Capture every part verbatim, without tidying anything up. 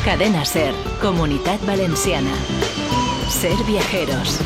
Cadena SER, Comunitat Valenciana. Ser viajeros.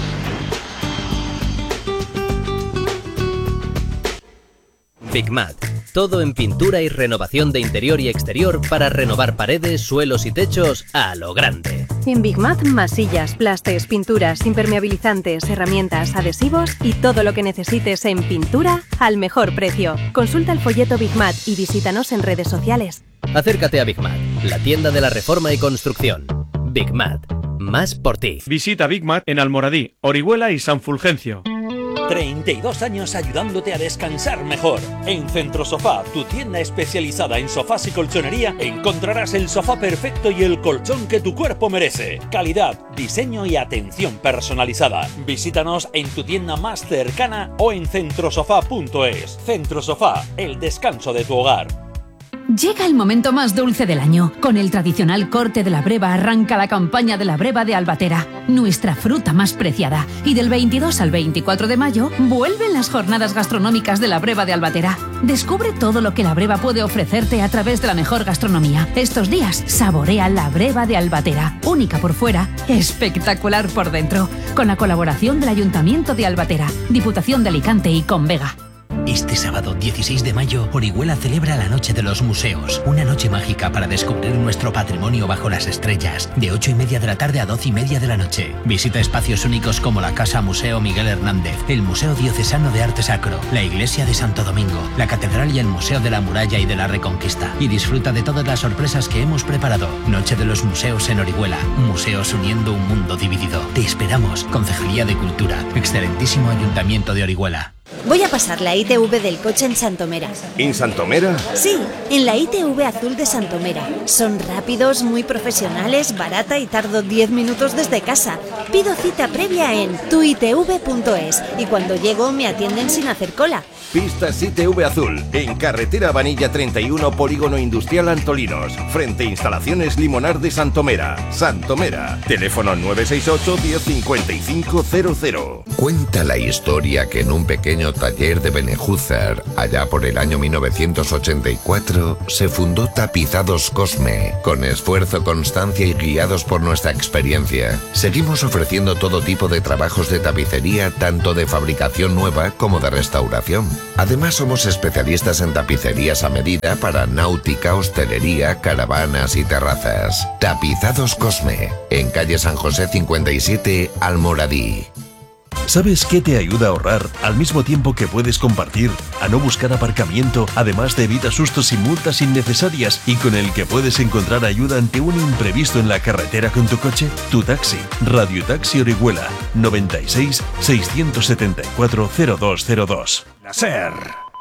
Bigmat. Todo en pintura y renovación de interior y exterior para renovar paredes, suelos y techos a lo grande. En Bigmat, masillas, plastes, pinturas, impermeabilizantes, herramientas, adhesivos y todo lo que necesites en pintura al mejor precio. Consulta el folleto Bigmat y visítanos en redes sociales. Acércate a Bigmat, la tienda de la reforma y construcción. Bigmat, más por ti. Visita Bigmat en Almoradí, Orihuela y San Fulgencio. treinta y dos años ayudándote a descansar mejor. En Centrosofá, tu tienda especializada en sofás y colchonería, encontrarás el sofá perfecto y el colchón que tu cuerpo merece. Calidad, diseño y atención personalizada. Visítanos en tu tienda más cercana o en centrosofá punto es. Centrosofá, el descanso de tu hogar. Llega el momento más dulce del año. Con el tradicional corte de la breva arranca la campaña de la breva de Albatera, nuestra fruta más preciada. Y del veintidós al veinticuatro de mayo vuelven las jornadas gastronómicas de la breva de Albatera. Descubre todo lo que la breva puede ofrecerte a través de la mejor gastronomía. Estos días saborea la breva de Albatera, única por fuera, espectacular por dentro. Con la colaboración del Ayuntamiento de Albatera, Diputación de Alicante y Convega. Este sábado dieciséis de mayo, Orihuela celebra la Noche de los Museos. Una noche mágica para descubrir nuestro patrimonio bajo las estrellas. De ocho y media de la tarde a doce y media de la noche. Visita espacios únicos como la Casa Museo Miguel Hernández, el Museo Diocesano de Arte Sacro, la Iglesia de Santo Domingo, la Catedral y el Museo de la Muralla y de la Reconquista. Y disfruta de todas las sorpresas que hemos preparado. Noche de los Museos en Orihuela. Museos uniendo un mundo dividido. Te esperamos. Concejalía de Cultura. Excelentísimo Ayuntamiento de Orihuela. Voy a pasar la I T V del coche en Santomera. ¿En Santomera? Sí, en la I T V azul de Santomera. Son rápidos, muy profesionales, barata y tardo diez minutos desde casa. Pido cita previa en tu i t v punto es y cuando llego me atienden sin hacer cola. Pistas I T V Azul, en carretera Vanilla treinta y uno, Polígono Industrial Antolinos, frente a Instalaciones Limonar de Santomera. Santomera, teléfono nueve seis ocho, diez cincuenta y cinco cero cero. Cuenta la historia que en un pequeño taller de Benejúzar, allá por el año mil novecientos ochenta y cuatro, se fundó Tapizados Cosme. Con esfuerzo, constancia y guiados por nuestra experiencia, seguimos ofreciendo todo tipo de trabajos de tapicería, tanto de fabricación nueva como de restauración. Además, somos especialistas en tapicerías a medida para náutica, hostelería, caravanas y terrazas. Tapizados Cosme, en calle San José cincuenta y siete, Almoradí. ¿Sabes qué te ayuda a ahorrar al mismo tiempo que puedes compartir, a no buscar aparcamiento, además de evita sustos y multas innecesarias y con el que puedes encontrar ayuda ante un imprevisto en la carretera con tu coche? Tu taxi, Radio Taxi Orihuela, noventa y seis, seiscientos setenta y cuatro, cero dos cero dos. La SER.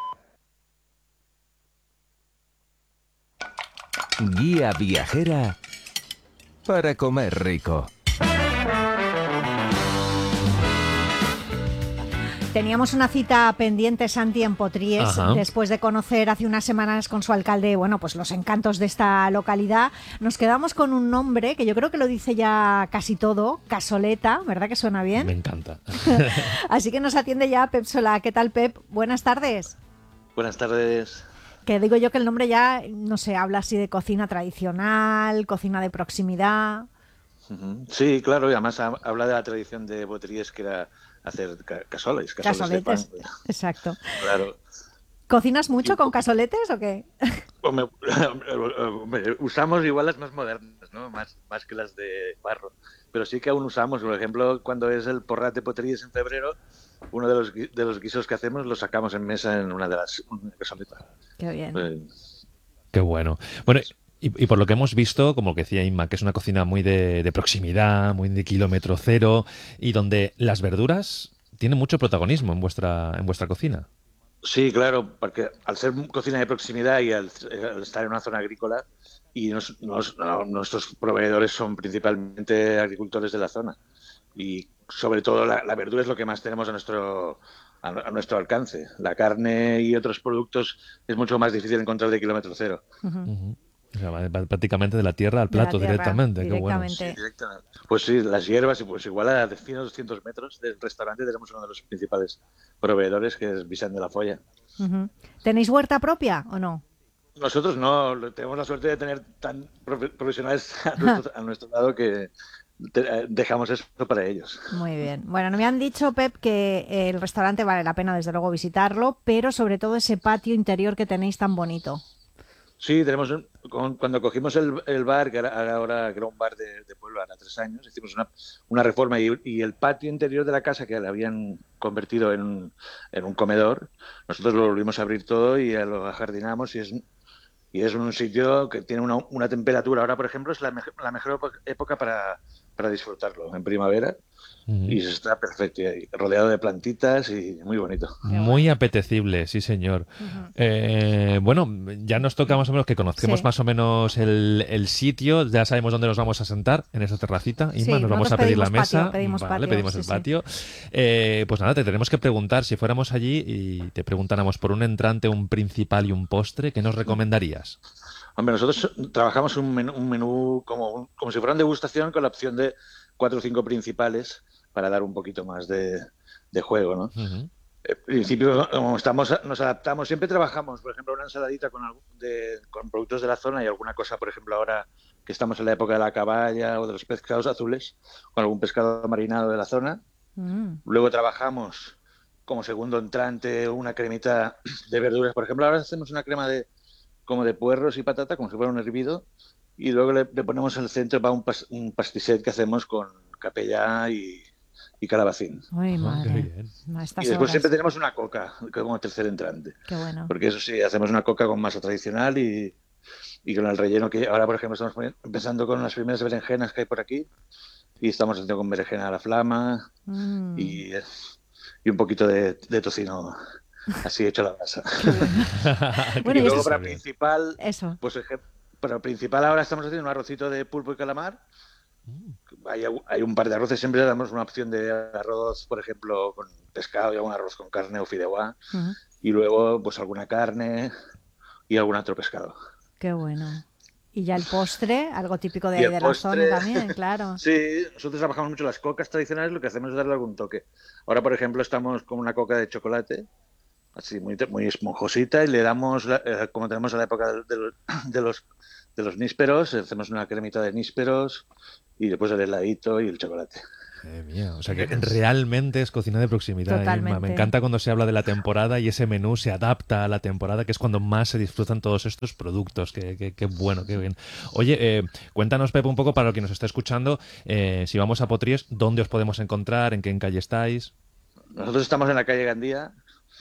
Guía viajera para comer rico. Teníamos una cita pendiente, Santi, en Potries. Ajá. Después de conocer hace unas semanas con su alcalde, bueno, pues los encantos de esta localidad. Nos quedamos con un nombre que yo creo que lo dice ya casi todo, Casoleta, ¿verdad que suena bien? Me encanta. Así que nos atiende ya Pep Solà. ¿Qué tal, Pep? Buenas tardes. Buenas tardes. Que digo yo que el nombre ya, no sé, habla así de cocina tradicional, cocina de proximidad. Sí, claro, y además habla de la tradición de Potries, que era hacer casoles, casoles casoletes, de pan. Exacto. Claro. ¿Cocinas mucho con casoletes o qué? Hombre, usamos igual las más modernas, ¿no? Más, más que las de barro. Pero sí que aún usamos, por ejemplo, cuando es el Porrat de Potries en febrero, uno de los, de los guisos que hacemos lo sacamos en mesa en una de las casoletas. Qué bien. Pues, Qué bueno. Bueno, y, y por lo que hemos visto, como que decía Inma, que es una cocina muy de, de proximidad, muy de kilómetro cero, y donde las verduras tienen mucho protagonismo en vuestra, en vuestra cocina. Sí, claro, porque al ser cocina de proximidad y al, al estar en una zona agrícola, y nos, nos, no, nuestros proveedores son principalmente agricultores de la zona, y sobre todo la, la verdura es lo que más tenemos a nuestro a, a nuestro alcance. La carne y otros productos es mucho más difícil encontrar de kilómetro cero. Uh-huh. Uh-huh. O sea, va prácticamente de la tierra al plato tierra, directamente. directamente. Qué bueno. Sí, directamente. Pues sí, las hierbas, pues igual a cien o doscientos metros del restaurante tenemos uno de los principales proveedores, que es Vicent de la Folla. Uh-huh. ¿Tenéis huerta propia o no? Nosotros no, tenemos la suerte de tener tan profesionales a nuestro, a nuestro lado que te, dejamos eso para ellos. Muy bien. Bueno, me han dicho, Pep, que el restaurante vale la pena desde luego visitarlo, pero sobre todo ese patio interior que tenéis tan bonito. Sí, tenemos un, cuando cogimos el, el bar, que era, ahora que era un bar de, de pueblo, ahora tres años, hicimos una, una reforma y, y el patio interior de la casa, que le habían convertido en, en un comedor, nosotros lo volvimos a abrir todo y lo ajardinamos y es... Y es un sitio que tiene una, una temperatura. Ahora, por ejemplo, es la, me la mejor época para, para disfrutarlo, en primavera. Uh-huh. Y está perfecto, rodeado de plantitas y muy bonito. Muy apetecible, sí señor. Uh-huh. eh, bueno, ya nos toca más o menos que conozcamos sí. más o menos el, el sitio, ya sabemos dónde nos vamos a sentar, en esa terracita. Inma, sí, nos vamos a pedir la mesa. Patio, pedimos vale, patio, pedimos sí, el sí. patio. Eh, pues nada, te tenemos que preguntar, si fuéramos allí y te preguntáramos por un entrante, un principal y un postre, ¿qué nos recomendarías? Hombre, nosotros trabajamos un menú, un menú como, como si fuera una degustación con la opción de cuatro o cinco principales para dar un poquito más de, de juego, ¿no? Uh-huh. En principio, como estamos, nos adaptamos, siempre trabajamos, por ejemplo, una ensaladita con, de, con productos de la zona y alguna cosa, por ejemplo, ahora que estamos en la época de la caballa o de los pescados azules, con algún pescado marinado de la zona. Uh-huh. Luego trabajamos como segundo entrante una cremita de verduras. Por ejemplo, ahora hacemos una crema de como de puerros y patata, como si fuera un hervido, y luego le, le ponemos en el centro para un, pas, un pastisset que hacemos con capellá y, y calabacín. Uy, madre. Bien. Y después horas. Siempre tenemos una coca como tercer entrante. Qué bueno. Porque eso sí, hacemos una coca con masa tradicional y, y con el relleno que ahora, por ejemplo, estamos empezando con las primeras berenjenas que hay por aquí y estamos haciendo con berenjena a la flama mm. y, y un poquito de, de tocino así hecho a la brasa. Bueno, y luego para principal, eso. Pues para principal ahora estamos haciendo un arrocito de pulpo y calamar. Mm. Hay, hay un par de arroces, siempre damos una opción de arroz, por ejemplo, con pescado y algún arroz con carne o fideuá. Uh-huh. Y luego, pues alguna carne y algún otro pescado. Qué bueno. Y ya el postre, algo típico de ahí de postre, la zona también, claro. Sí, nosotros trabajamos mucho las cocas tradicionales, lo que hacemos es darle algún toque. Ahora, por ejemplo, estamos con una coca de chocolate, así muy, muy esponjosita, y le damos, eh, como tenemos a la época de, de, de los de los nísperos, hacemos una cremita de nísperos y después el heladito y el chocolate. Eh, mía, o sea que realmente es cocina de proximidad. Totalmente. Me encanta cuando se habla de la temporada y ese menú se adapta a la temporada, que es cuando más se disfrutan todos estos productos. Qué, qué, qué bueno, qué bien. Oye, eh, cuéntanos, Pepe, un poco para el que nos está escuchando, eh, si vamos a Potries, ¿dónde os podemos encontrar? ¿En qué calle estáis? Nosotros estamos en la calle Gandía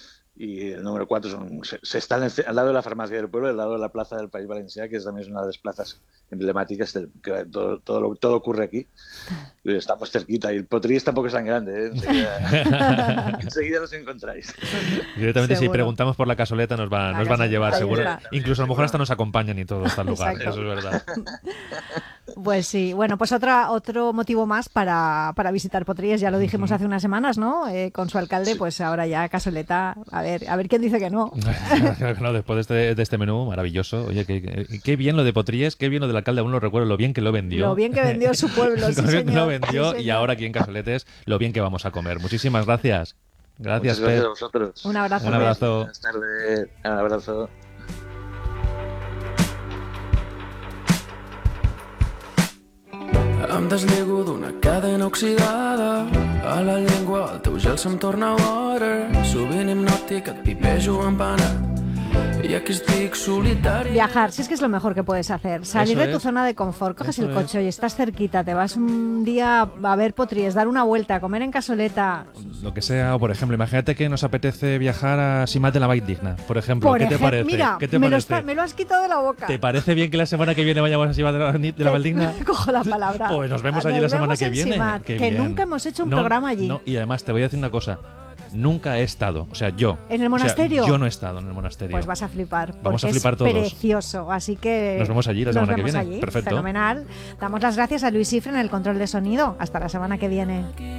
y el número cuatro son, se, se está al lado de la farmacia del pueblo, al lado de la plaza del País Valencià, que es también una de las plazas emblemáticas del, que todo, todo, todo ocurre aquí. Y estamos cerquita y el Potries tampoco es tan grande, ¿eh? Enseguida, enseguida los encontráis. Directamente seguro. Si preguntamos por la cazoleta nos, va, nos van a llevar, seguro. Incluso a lo mejor hasta nos acompañan y todo hasta el lugar. Exacto. Eso es verdad. Pues sí, bueno, pues otra, otro motivo más para, para visitar Potries, ya lo dijimos uh-huh. hace unas semanas, ¿no? Eh, con su alcalde, sí. Pues ahora ya cazoleta, a ver, a ver quién dice que no. No, después de este, de este menú maravilloso, oye, qué, qué bien lo de Potries, qué bien lo del alcalde, aún lo recuerdo, lo bien que lo vendió. Lo bien que vendió su pueblo, sí, señor. Lo vendió sí, y ahora aquí en Cazoletes, lo bien que vamos a comer. Muchísimas gracias. Gracias, Muchas gracias a vosotros. Un abrazo. Un abrazo. Buenas tardes. Un abrazo. Em deslligo d'una cadena oxidada a la llengua, el teu gel se'm torna hora, sovint hipnòtic et pipejo empanat. Y aquí estoy solitario. Viajar, si es que es lo mejor que puedes hacer. Salir Eso de tu es. zona de confort, coges Eso el coche es. y estás cerquita, te vas un día a ver Potries, dar una vuelta, a comer en Casoleta. Lo que sea, o por ejemplo, imagínate que nos apetece viajar a Simat de la Vall Digna, por ejemplo. Por ¿Qué te ejemplo, parece? mira, ¿Qué te me, lo parece? está- me lo has quitado de la boca. ¿Te parece bien que la semana que viene vayamos a Simat de la, de la Vall Digna? Cojo la palabra. Pues nos vemos allí Nos la semana vemos que en viene. Simat, Qué que bien. nunca hemos hecho un No, programa allí. no, y además te voy a decir una cosa. Nunca he estado, o sea, yo. ¿En el o sea, monasterio? yo no he estado en el monasterio. Pues vas a flipar. Vamos a porque flipar es todos. precioso, así que Nos vemos allí la nos semana que vemos viene. allí. Perfecto. Fenomenal. Damos las gracias a Luis Cifre en el control de sonido. Hasta la semana que viene.